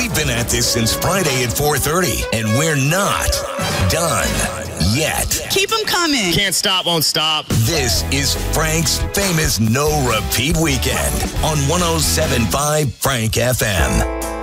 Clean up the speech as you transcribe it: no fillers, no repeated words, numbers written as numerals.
We've been at this since Friday at 4:30, and we're not done yet. Keep them coming. Can't stop, won't stop. This is Frank's famous no repeat weekend on 107.5 Frank FM.